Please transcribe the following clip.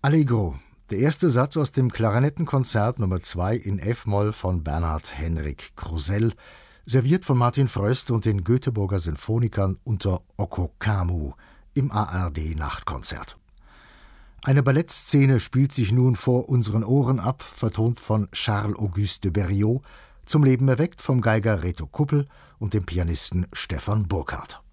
Allegro, der erste Satz aus dem Klarinettenkonzert Nummer 2 in F-Moll von Bernhard Henrik Krusell, serviert von Martin Fröst und den Göteborger Sinfonikern unter Okko Kamu im ARD-Nachtkonzert. Eine Ballettszene spielt sich nun vor unseren Ohren ab, vertont von Charles-Auguste de Berriot, zum Leben erweckt vom Geiger Reto Kuppel und dem Pianisten Stefan Burkhardt.